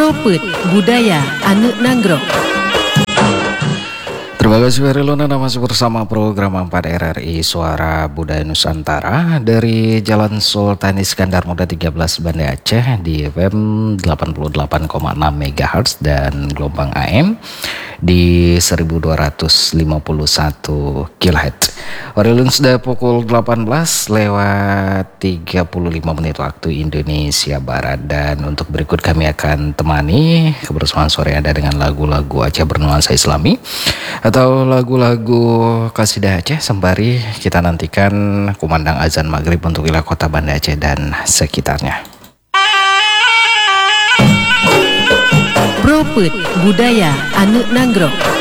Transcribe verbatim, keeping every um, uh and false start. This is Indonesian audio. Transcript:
Propet Budaya Anu Nanggrok. Terima kasih Ferry Luna, masih bersama program empat R R I Suara Budaya Nusantara dari Jalan Sultan Iskandar Muda tiga belas Banda Aceh di F M delapan puluh delapan koma enam megahertz dan gelombang A M di seribu dua ratus lima puluh satu kilohertz. Orelun sudah pukul delapan belas lewat tiga puluh lima menit waktu Indonesia Barat, dan untuk berikut kami akan temani kebersamaan sore Anda dengan lagu-lagu Aceh bernuansa Islami atau lagu-lagu Qasidah Aceh, sembari kita nantikan kumandang azan maghrib untuk wilayah kota Banda Aceh dan sekitarnya. Propet Budaya Anu Nanggrok.